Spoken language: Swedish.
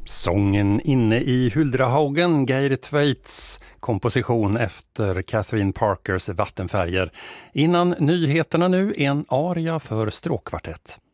Sången Inne i Huldrahaugen, Geir Tveits komposition efter Catherine Parkers Vattenfärger. Innan nyheterna nu, en aria för stråkkvartett.